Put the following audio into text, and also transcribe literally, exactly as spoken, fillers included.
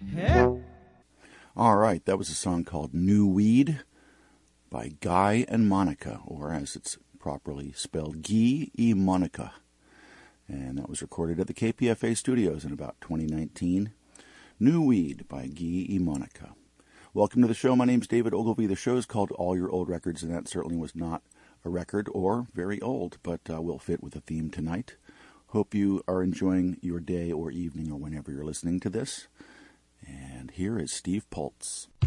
All right, that was a song called New Weed by Guy and Monica, or as it's properly spelled, Guy y Monica. And that was recorded at the K P F A studios in about twenty nineteen. New Weed by Guy y Monica. Welcome to the show. My name's David Ogilvy. The show is called All Your Old Records, and that certainly was not a record or very old, but uh, will fit with the theme tonight. Hope you are enjoying your day or evening or whenever you're listening to this. And here is Steve Pultz.